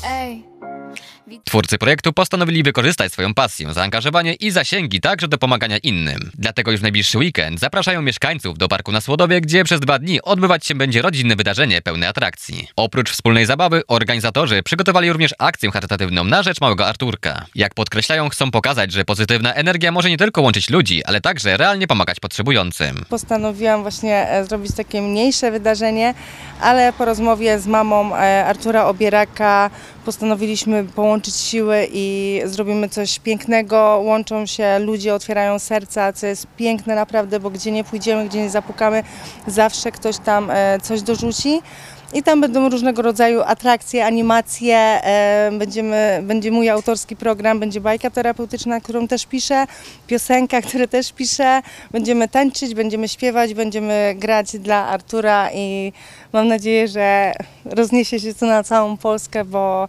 Twórcy projektu postanowili wykorzystać swoją pasję, zaangażowanie i zasięgi także do pomagania innym. Dlatego już w najbliższy weekend zapraszają mieszkańców do parku na Słodowie, gdzie przez 2 dni odbywać się będzie rodzinne wydarzenie pełne atrakcji. Oprócz wspólnej zabawy, organizatorzy przygotowali również akcję charytatywną na rzecz małego Arturka. Jak podkreślają, chcą pokazać, że pozytywna energia może nie tylko łączyć ludzi, ale także realnie pomagać potrzebującym. Postanowiłam właśnie zrobić takie mniejsze wydarzenie, ale po rozmowie z mamą Artura Obieraka postanowiliśmy połączyć siły i zrobimy coś pięknego. Łączą się ludzie, otwierają serca, co jest piękne naprawdę, bo gdzie nie pójdziemy, gdzie nie zapukamy, zawsze ktoś tam coś dorzuci. I tam będą różnego rodzaju atrakcje, animacje, będzie mój autorski program, będzie bajka terapeutyczna, którą też piszę, piosenka, którą też piszę. Będziemy tańczyć, będziemy śpiewać, będziemy grać dla Artura i mam nadzieję, że rozniesie się to na całą Polskę, bo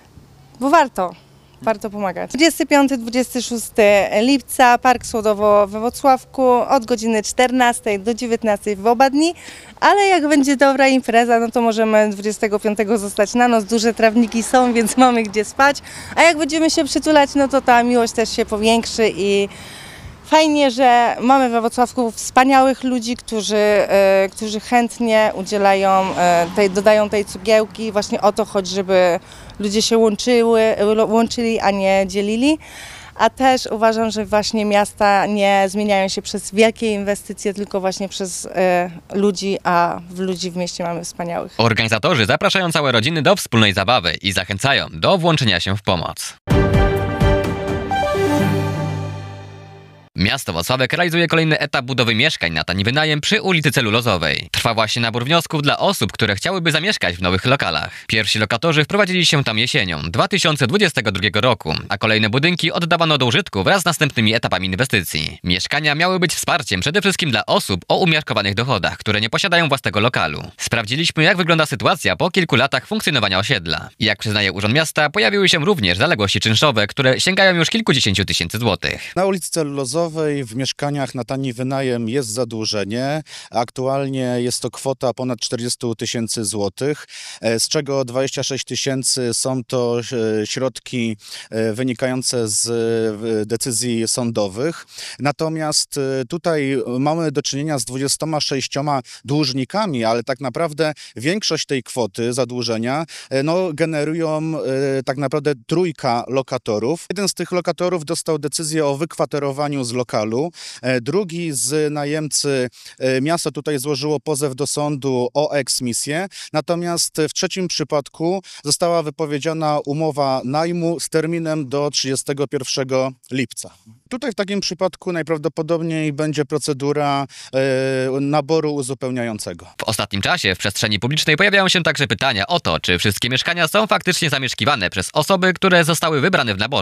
warto pomagać. 25-26 lipca, Park Słodowo we Włocławku, od godziny 14 do 19 w oba dni, ale jak będzie dobra impreza, no to możemy 25 zostać na noc, duże trawniki są, więc mamy gdzie spać, a jak będziemy się przytulać, no to ta miłość też się powiększy i fajnie, że mamy we Włocławku wspaniałych ludzi, którzy chętnie udzielają, dodają tej cugiełki. Właśnie o to chodzi, żeby ludzie się łączyli, a nie dzielili. A też uważam, że właśnie miasta nie zmieniają się przez wielkie inwestycje, tylko właśnie przez ludzi, a ludzi w mieście mamy wspaniałych. Organizatorzy zapraszają całe rodziny do wspólnej zabawy i zachęcają do włączenia się w pomoc. Miasto Włocławek realizuje kolejny etap budowy mieszkań na tani wynajem przy ulicy Celulozowej. Trwa właśnie nabór wniosków dla osób, które chciałyby zamieszkać w nowych lokalach. Pierwsi lokatorzy wprowadzili się tam jesienią 2022 roku, a kolejne budynki oddawano do użytku wraz z następnymi etapami inwestycji. Mieszkania miały być wsparciem przede wszystkim dla osób o umiarkowanych dochodach, które nie posiadają własnego lokalu. Sprawdziliśmy, jak wygląda sytuacja po kilku latach funkcjonowania osiedla. Jak przyznaje Urząd Miasta, pojawiły się również zaległości czynszowe, które sięgają już kilkudziesięciu tysięcy złotych. Na ulicy Celulozowej w mieszkaniach na tani wynajem jest zadłużenie. Aktualnie jest to kwota ponad 40 000 złotych, z czego 26 000 są to środki wynikające z decyzji sądowych. Natomiast tutaj mamy do czynienia z 26 dłużnikami, ale tak naprawdę większość tej kwoty zadłużenia generują tak naprawdę 3 lokatorów. Jeden z tych lokatorów dostał decyzję o wykwaterowaniu z lokalu. Drugi z najemcy, miasto tutaj złożyło pozew do sądu o eksmisję, natomiast w trzecim przypadku została wypowiedziana umowa najmu z terminem do 31 lipca. Tutaj w takim przypadku najprawdopodobniej będzie procedura naboru uzupełniającego. W ostatnim czasie w przestrzeni publicznej pojawiają się także pytania o to, czy wszystkie mieszkania są faktycznie zamieszkiwane przez osoby, które zostały wybrane w naborze.